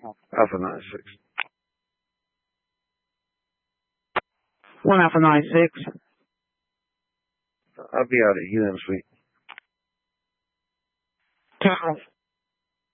Alpha 96. 1 Alpha 96. I'll be out at UM Suite. 2